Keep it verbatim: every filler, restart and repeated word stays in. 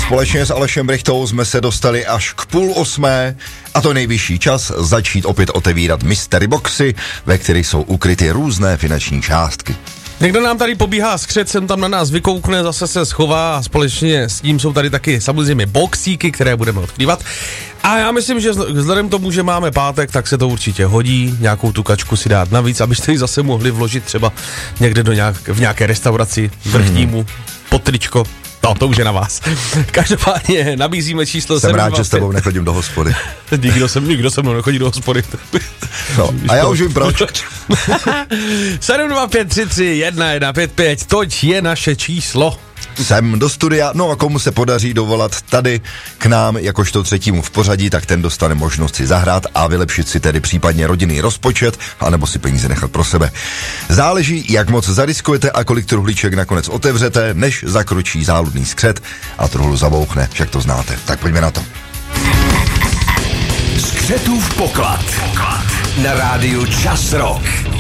Společně s Alešem Brychtou jsme se dostali až k půl osmé a to nejvyšší čas začít opět otevírat mystery boxy, ve kterých jsou ukryty různé finanční částky. Někdo nám tady pobíhá skřet, sem tam na nás vykoukne, zase se schová a společně s tím jsou tady taky samozřejmě boxíky, které budeme odkrývat. A já myslím, že vzhledem k tomu, že máme pátek, tak se to určitě hodí, nějakou tu kačku si dát navíc, abyste ji zase mohli vložit třeba někde do nějak, v nějaké restauraci vrchnímu, pod tričko. No, to už je na vás. Každopádně nabízíme číslo Jsem rád, že s tebou nechodím do hospody. Nikdo se, nikdo se mnou nechodí do hospody. No, a já už vím proč. sedm dva pět tři tři jedna jedna pět pět, toť je naše číslo. Sem do studia, no a komu se podaří dovolat tady k nám jakožto třetímu v pořadí, tak ten dostane možnost si zahrát a vylepšit si tedy případně rodinný rozpočet, anebo si peníze nechat pro sebe. Záleží, jak moc zariskujete a kolik truhlíček nakonec otevřete, než zakročí záludný skřet a truhlu zabouchne, však to znáte. Tak pojďme na to. Skřetův poklad na rádiu Čas Rock.